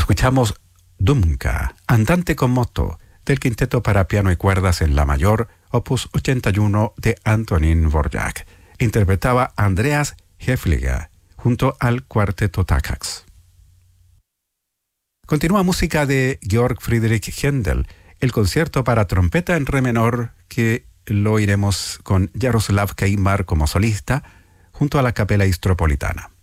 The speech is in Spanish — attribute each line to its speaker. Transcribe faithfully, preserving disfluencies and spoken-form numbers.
Speaker 1: Escuchamos Dumka, Andante con moto, del quinteto para piano y cuerdas en la mayor, opus ochenta y uno de Antonín Dvorak. Interpretaba Andreas Häfliger junto al cuarteto Takacs. Continúa música de Georg Friedrich Händel, el concierto para trompeta en re menor, que lo iremos con Jaroslav Kaimar como solista, junto a la Capella Istropolitana.